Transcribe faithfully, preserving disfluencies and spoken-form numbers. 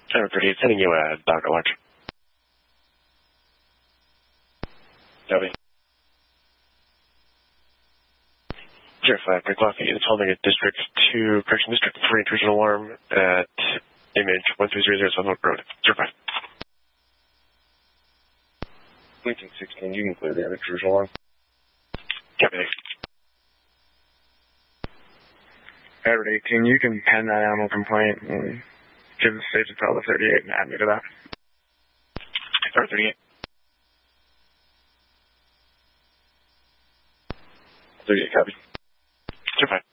Tower thirty-eight, sending you a dog at large. Copy. Sheriff, uh, Greg Coffee is holding a District two, correction, District three intrusion alarm at image one three zero zero South Oak Road. Sheriff five. Blinking sixteen, you can clear the intrusion alarm. Copy. Edward eighteen, you can pen that animal complaint and give the state to tell the thirty-eight and add me to that. Tower thirty-eight. thirty-eight, copy. Sheriff five.